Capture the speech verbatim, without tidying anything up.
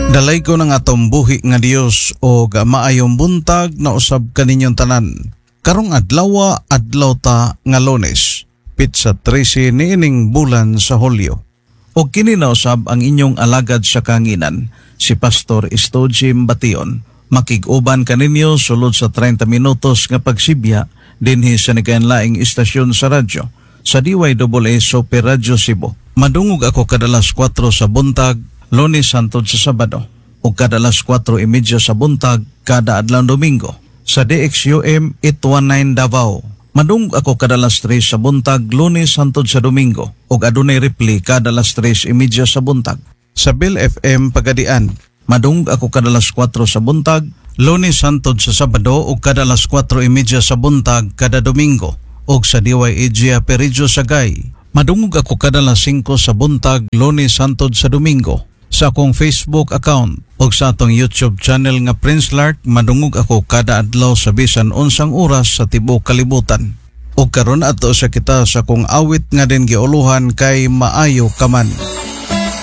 Dalay ko ng atong buhi nga Dios o maayong buntag na usab kaninyong tanan. Karong adlaw adlaw ta nga Lunes, pitsa trese niining bulan sa Hulyo. O kini na usab ang inyong alagad sa kanginan, si Pastor Estojim Bation. Makig-uban kaninyo sulod sa treinta minutos nga pagsibya dinhi sa nagkainlaing istasyon sa radyo sa D Y A A Super Radio Cebu. Madungog ako kadalas kwatro sa buntag Lunes hangtod sa Sabado o kadalas kwatro y media sa buntag kada adlaw Domingo sa D X U M eight nineteen Davao. Madungog ako kadalas tres sa buntag Lunes hangtod sa Domingo o adunay replay kadalas tres y media sa buntag sa Bill F M Pagadian. Madungog ako kadalas kwatro sa buntag Lunes hangtod sa Sabado o kadalas kwatro y media sa buntag kada Domingo o sa D Y A G A Peridjo Sagay. Madungog ako kadalas singko sa buntag Lunes hangtod sa Domingo sa akong Facebook account o sa atong YouTube channel nga Prince Lark. Madungog ako kada adlaw sa bisan unsang oras sa tibuok kalibutan. O karon ato sa kita sa akong awit nga din giuluhan kay Maayo Kaman.